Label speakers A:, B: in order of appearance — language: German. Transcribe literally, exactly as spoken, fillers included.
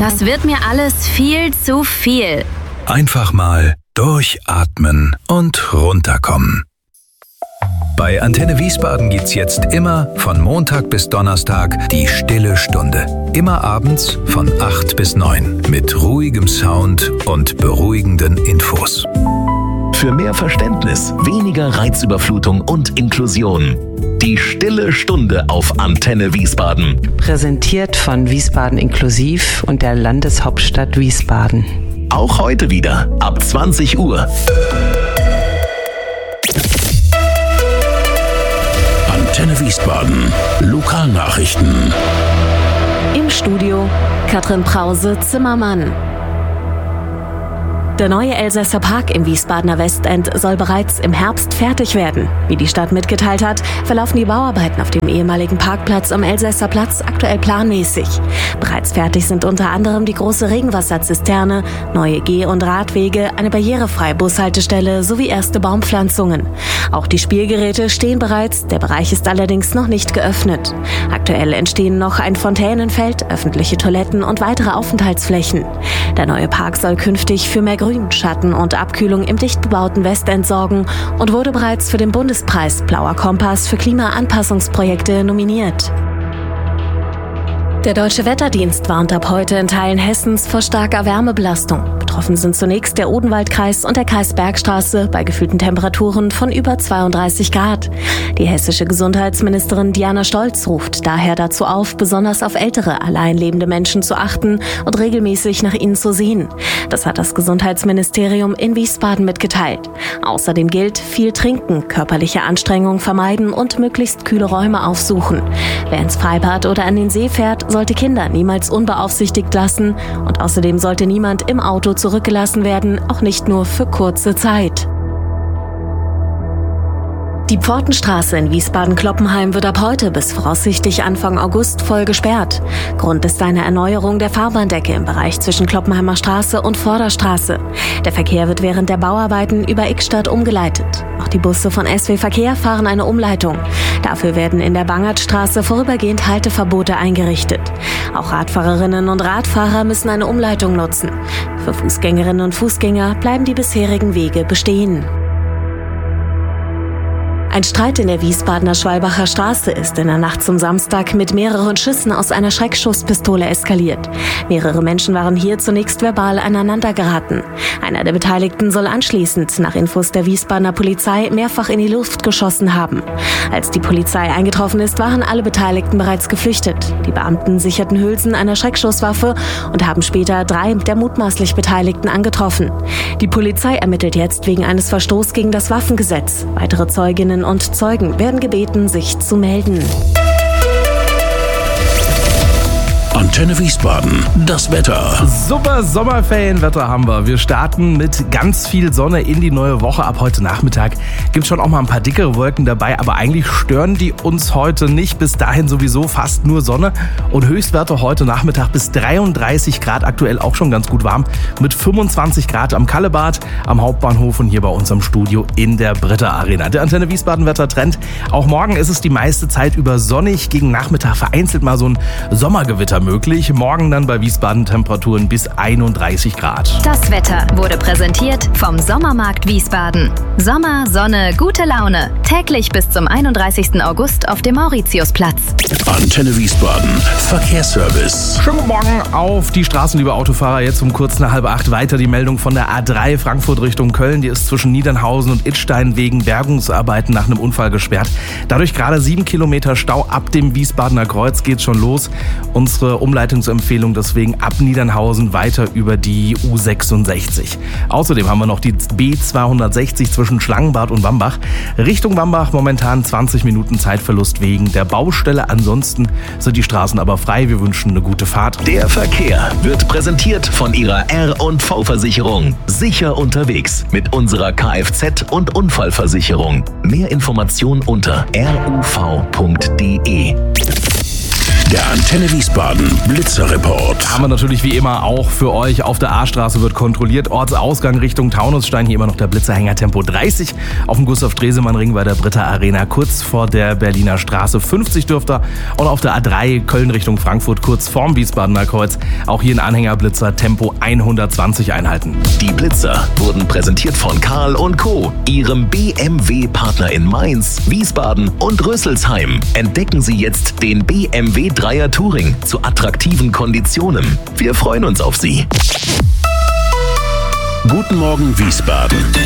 A: Das wird mir alles viel zu viel.
B: Einfach mal durchatmen und runterkommen. Bei Antenne Wiesbaden gibt's jetzt immer von Montag bis Donnerstag die Stille Stunde. Immer abends von acht bis neun mit ruhigem Sound und beruhigenden Infos.
C: Für mehr Verständnis, weniger Reizüberflutung und Inklusion. Die Stille Stunde auf Antenne Wiesbaden.
D: Präsentiert von Wiesbaden Inklusiv und der Landeshauptstadt Wiesbaden.
C: Auch heute wieder ab zwanzig Uhr. Antenne Wiesbaden. Lokalnachrichten.
E: Im Studio Katrin Brause-Zimmermann. Der neue Elsässer Park im Wiesbadener Westend soll bereits im Herbst fertig werden. Wie die Stadt mitgeteilt hat, verlaufen die Bauarbeiten auf dem ehemaligen Parkplatz am Elsässer Platz aktuell planmäßig. Bereits fertig sind unter anderem die große Regenwasserzisterne, neue Geh- und Radwege, eine barrierefreie Bushaltestelle sowie erste Baumpflanzungen. Auch die Spielgeräte stehen bereits, der Bereich ist allerdings noch nicht geöffnet. Aktuell entstehen noch ein Fontänenfeld, öffentliche Toiletten und weitere Aufenthaltsflächen. Der neue Park soll künftig für mehr Grün, Schatten und Abkühlung im dicht bebauten Westend sorgen und wurde bereits für den Bundespreis Blauer Kompass für Klimaanpassungsprojekte nominiert. Der Deutsche Wetterdienst warnt ab heute in Teilen Hessens vor starker Wärmebelastung. Betroffen sind zunächst der Odenwaldkreis und der Kreis Bergstraße bei gefühlten Temperaturen von über zweiunddreißig Grad. Die hessische Gesundheitsministerin Diana Stolz ruft daher dazu auf, besonders auf ältere, allein lebende Menschen zu achten und regelmäßig nach ihnen zu sehen. Das hat das Gesundheitsministerium in Wiesbaden mitgeteilt. Außerdem gilt, viel trinken, körperliche Anstrengung vermeiden und möglichst kühle Räume aufsuchen. Wer ins Freibad oder an den See fährt, sollte Kinder niemals unbeaufsichtigt lassen und außerdem sollte niemand im Auto zurückgelassen werden, auch nicht nur für kurze Zeit. Die Pfortenstraße in Wiesbaden-Kloppenheim wird ab heute bis voraussichtlich Anfang August voll gesperrt. Grund ist eine Erneuerung der Fahrbahndecke im Bereich zwischen Kloppenheimer Straße und Vorderstraße. Der Verkehr wird während der Bauarbeiten über Ickstadt umgeleitet. Auch die Busse von S W Verkehr fahren eine Umleitung. Dafür werden in der Bangertstraße vorübergehend Halteverbote eingerichtet. Auch Radfahrerinnen und Radfahrer müssen eine Umleitung nutzen. Für Fußgängerinnen und Fußgänger bleiben die bisherigen Wege bestehen. Ein Streit in der Wiesbadener Schwalbacher Straße ist in der Nacht zum Samstag mit mehreren Schüssen aus einer Schreckschusspistole eskaliert. Mehrere Menschen waren hier zunächst verbal aneinander geraten. Einer der Beteiligten soll anschließend, nach Infos der Wiesbadener Polizei, mehrfach in die Luft geschossen haben. Als die Polizei eingetroffen ist, waren alle Beteiligten bereits geflüchtet. Die Beamten sicherten Hülsen einer Schreckschusswaffe und haben später drei der mutmaßlich Beteiligten angetroffen. Die Polizei ermittelt jetzt wegen eines Verstoßes gegen das Waffengesetz. Weitere Zeuginnen und Zeugen werden gebeten, sich zu melden.
C: Antenne Wiesbaden, das Wetter.
F: Super Sommerferienwetter haben wir. Wir starten mit ganz viel Sonne in die neue Woche. Ab heute Nachmittag gibt es schon auch mal ein paar dickere Wolken dabei, aber eigentlich stören die uns heute nicht. Bis dahin sowieso fast nur Sonne und Höchstwerte heute Nachmittag bis dreiunddreißig Grad, aktuell auch schon ganz gut warm, mit fünfundzwanzig Grad am Kallebad, am Hauptbahnhof und hier bei uns am Studio in der Britta Arena. Der Antenne Wiesbaden Wettertrend. Auch morgen ist es die meiste Zeit über sonnig, gegen Nachmittag vereinzelt mal so ein Sommergewitter möglich. Morgen dann bei Wiesbaden Temperaturen bis einunddreißig Grad.
A: Das Wetter wurde präsentiert vom Sommermarkt Wiesbaden. Sommer, Sonne, gute Laune. Täglich bis zum einunddreißigsten August auf dem Mauritiusplatz.
C: Antenne Wiesbaden Verkehrsservice.
F: Schönen guten Morgen auf die Straßen, liebe Autofahrer. Jetzt um kurz nach halb acht weiter die Meldung von der A drei Frankfurt Richtung Köln. Die ist zwischen Niedernhausen und Idstein wegen Bergungsarbeiten nach einem Unfall gesperrt. Dadurch gerade sieben Kilometer Stau. Ab dem Wiesbadener Kreuz geht's schon los. Unsere Umleitungsempfehlung deswegen ab Niedernhausen weiter über die U sechsundsechzig. Außerdem haben wir noch die B zweihundertsechzig zwischen Schlangenbad und Wambach. Richtung Wambach momentan zwanzig Minuten Zeitverlust wegen der Baustelle. Ansonsten sind die Straßen aber frei. Wir wünschen eine gute Fahrt.
C: Der Verkehr wird präsentiert von Ihrer R und V-Versicherung. Sicher unterwegs mit unserer Kfz- und Unfallversicherung. Mehr Informationen unter ruv punkt de.
G: Der Antenne Wiesbaden Blitzerreport.
F: Haben wir natürlich wie immer auch für euch. Auf der A-Straße wird kontrolliert. Ortsausgang Richtung Taunusstein. Hier immer noch der Blitzerhänger Tempo dreißig. Auf dem Gustav-Stresemann-Ring bei der Britta Arena kurz vor der Berliner Straße fünfzig dürfte. Und auf der A drei Köln Richtung Frankfurt kurz vorm Wiesbadener Kreuz. Auch hier ein Anhängerblitzer Tempo hundertzwanzig einhalten.
C: Die Blitzer wurden präsentiert von Karl und Co., Ihrem B M W-Partner in Mainz, Wiesbaden und Rüsselsheim. Entdecken Sie jetzt den B M W Dreier Touring zu attraktiven Konditionen. Wir freuen uns auf Sie.
G: Guten Morgen Wiesbaden.